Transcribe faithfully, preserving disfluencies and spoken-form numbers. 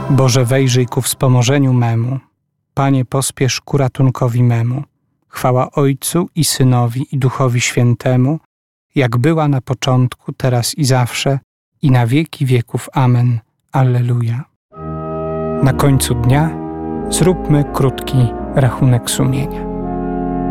Boże, wejrzyj ku wspomożeniu memu. Panie, pospiesz ku ratunkowi memu. Chwała Ojcu i Synowi i Duchowi Świętemu, jak była na początku, teraz i zawsze, i na wieki wieków. Amen. Alleluja. Na końcu dnia zróbmy krótki rachunek sumienia.